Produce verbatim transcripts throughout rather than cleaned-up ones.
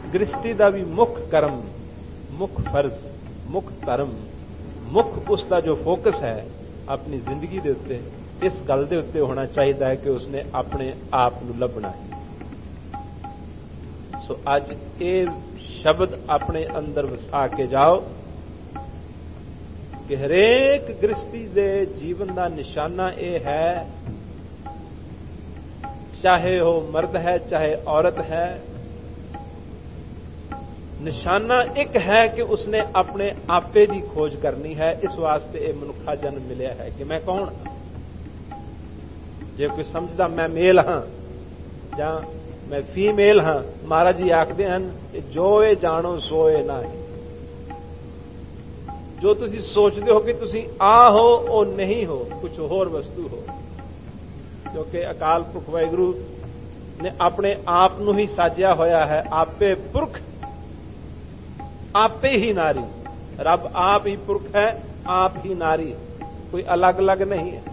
गृहस्थी का भी मुख कर्म, मुख फर्ज, मुख धर्म, मुख उसका जो फोकस है अपनी जिंदगी के उत्ते इस गल के उत्ते होना चाहिए है कि उसने अपने आप को लभना है। सो अज ये शब्द अपने अंदर वसा के जाओ कि हरेक गृहस्थी के जीवन का निशाना यह है, चाहे वो मर्द है चाहे औरत है, निशाना एक है कि उसने अपने आपे की खोज करनी है। इस वास्ते ये मनुखा जन्म मिलया है कि मैं कौन हाँ। जे कोई समझदा मैं मेल हाँ या मैं फीमेल हाँ, महाराज जी आखते हैं जो ये जानो सो ये ना है। जो तुसी सोचते हो कि तुसी आ हो वो नहीं हो, कुछ होर वस्तु हो। क्योंकि अकाल पुरख वाहिगुरु ने अपने आप नू ही साजिया होया है, आपे पुरख आपे ही नारी। रब आप ही पुरख है, आप ही नारी, कोई अलग अलग नहीं है।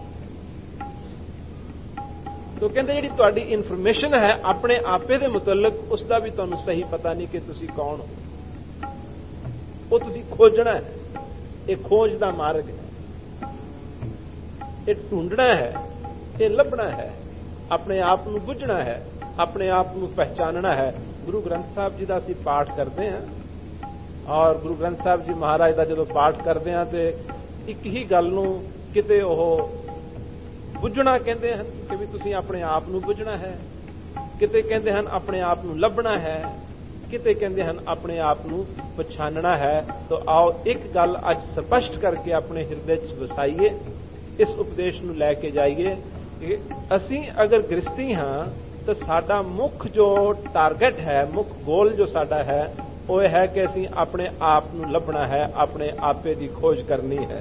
तो कहते जी तुहाडी इन्फॉर्मेशन है अपने आपे दे मुतलक, उसका भी तुहानू सही पता नहीं कि तुसी कौन हो। वो तुसी खोजना है, ये खोज का मार्ग है, ये ढूंढना है, ये लभना है, अपने आप को बुझना है, अपने आप को पहचानना है। गुरु ग्रंथ साहब जी का असीं पाठ करते हैं और गुरु ग्रंथ साहब जी महाराज का जो पाठ करते हैं तो एक ही गल नूं किते ओह बुझना कहते हैं कि भी तुसीं अपने आप को बुझना है, किते कहते हैं अपने आप को लभना है, किते कहते हैं अपने आप को पछानना है। तो आओ एक गल अज स्पष्ट करके अपने हृदय च वसाइए, इस उपदेश को लैके जाइए कि असीं अगर गृहस्थी हाँ तो साडा मुख जो टारगेट है, मुख गोल जो साडा है वो है कि असीं अपने आप को लभना है, अपने आपे की खोज करनी है।